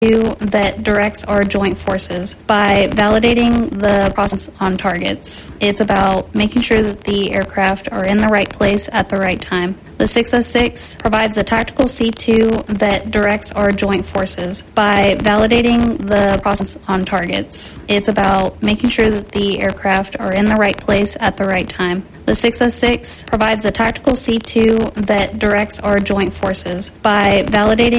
that directs our joint forces by validating the process on targets. It's about making sure that the aircraft are in the right place at the right time. The 606 provides a tactical C2 that directs our joint forces by validating the process on targets. It's about making sure that the aircraft are in the right place at the right time. The 606 provides a tactical C2 that directs our joint forces by validating